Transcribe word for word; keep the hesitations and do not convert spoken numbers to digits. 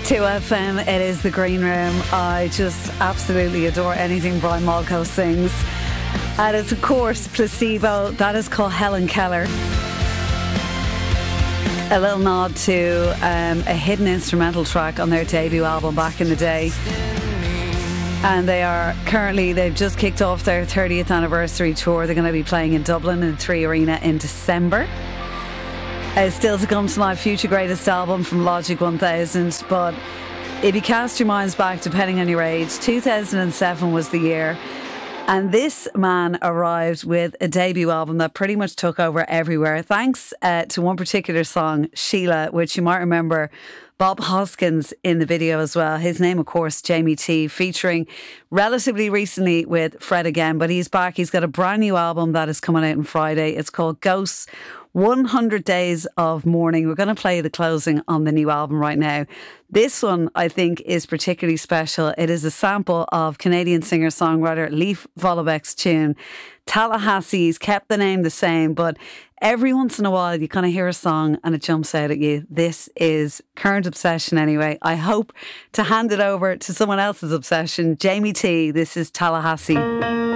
two F M, it is the Green Room. I just absolutely adore anything Brian Molko sings. And it's, of course, Placebo. That is called Helen Keller. A little nod to um, a hidden instrumental track on their debut album back in the day. And they are currently, they've just kicked off their thirtieth anniversary tour. They're going to be playing in Dublin in Three Arena in December. Uh, still to come tonight, Future Greatest Album from Logic one thousand. But if you cast your minds back, depending on your age, two thousand seven was the year. And this man arrived with a debut album that pretty much took over everywhere, thanks uh, to one particular song, Sheila, which you might remember Bob Hoskins in the video as well. His name, of course, Jamie T, featuring relatively recently with Fred again, but he's back. He's got a brand new album that is coming out on Friday. It's called Ghosts, one hundred Days of Mourning. We're going to play the closing on the new album right now. This one, I think, is particularly special. It is a sample of Canadian singer-songwriter Leif Vollebeck's tune, Tallahassee. He's kept the name the same, but every once in a while you kind of hear a song and it jumps out at you. This is Current Obsession anyway. I hope to hand it over to someone else's obsession. Jamie T, this is Tallahassee.